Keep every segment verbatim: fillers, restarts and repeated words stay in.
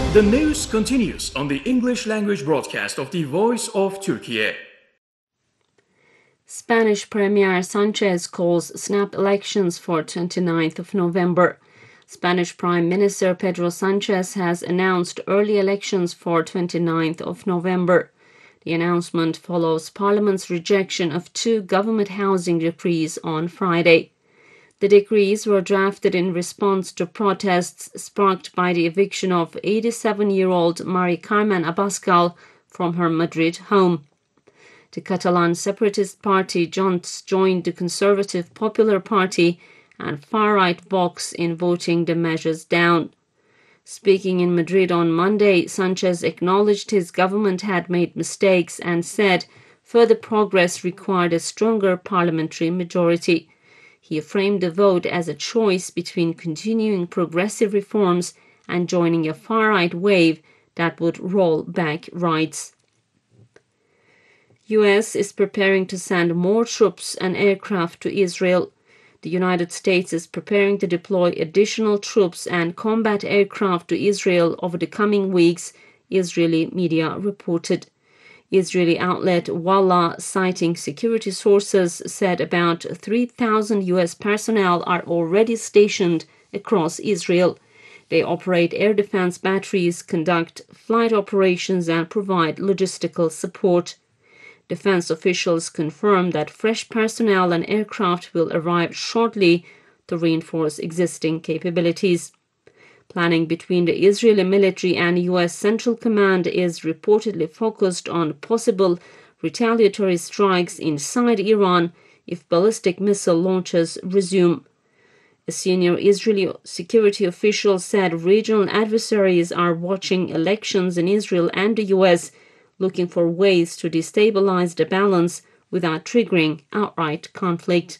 The news continues on the English language broadcast of the Voice of Turkey. Spanish Premier Sanchez calls snap elections for twenty-ninth of November. Spanish Prime Minister Pedro Sanchez has announced early elections for twenty-ninth of November. The announcement follows Parliament's rejection of two government housing decrees on Friday. The decrees were drafted in response to protests sparked by the eviction of eighty-seven-year-old Mari Carmen Abascal from her Madrid home. The Catalan separatist party Junts joined the Conservative Popular Party and far-right Vox in voting the measures down. Speaking in Madrid on Monday, Sanchez acknowledged his government had made mistakes and said further progress required a stronger parliamentary majority. He framed the vote as a choice between continuing progressive reforms and joining a far-right wave that would roll back rights. U S is preparing to send more troops and aircraft to Israel. The United States is preparing to deploy additional troops and combat aircraft to Israel over the coming weeks, Israeli media reported. Israeli outlet Walla, citing security sources, said about three thousand U S personnel are already stationed across Israel. They operate air defense batteries, conduct flight operations, and provide logistical support. Defense officials confirmed that fresh personnel and aircraft will arrive shortly to reinforce existing capabilities. Planning between the Israeli military and U S Central Command is reportedly focused on possible retaliatory strikes inside Iran if ballistic missile launches resume. A senior Israeli security official said regional adversaries are watching elections in Israel and the U S, looking for ways to destabilize the balance without triggering outright conflict.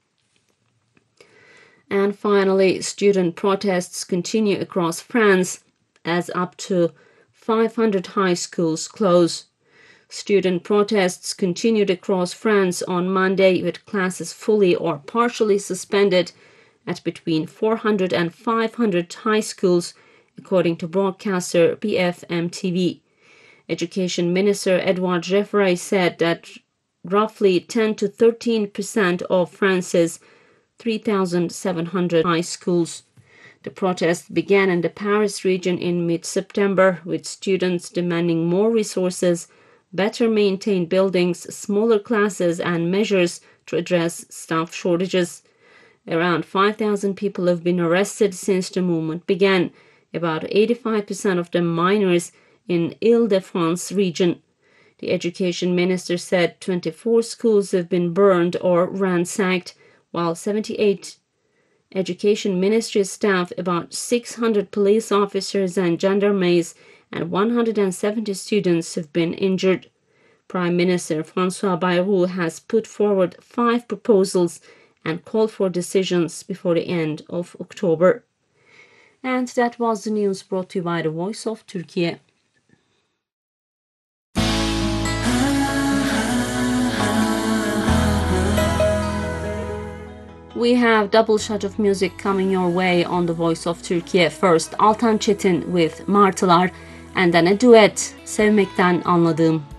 And finally, student protests continue across France as up to five hundred high schools close. Student protests continued across France on Monday with classes fully or partially suspended at between four hundred and five hundred high schools, according to broadcaster B F M T V. Education Minister Edouard Geoffroy said that roughly ten to thirteen percent of France's three thousand seven hundred high schools. The protest began in the Paris region in mid-September, with students demanding more resources, better maintained buildings, smaller classes, and measures to address staff shortages. Around five thousand people have been arrested since the movement began, about eighty-five percent of them minors in Ile-de-France region. The education minister said twenty-four schools have been burned or ransacked, while seventy-eight education ministry staff, about six hundred police officers and gendarmes, and one hundred seventy students have been injured. Prime Minister François Bayrou has put forward five proposals and called for decisions before the end of October. And that was the news brought to you by the Voice of Turkey. We have double shot of music coming your way on the Voice of Turkey. First Altan Çetin with Martılar, and then a duet, Sevmekten Anladığım.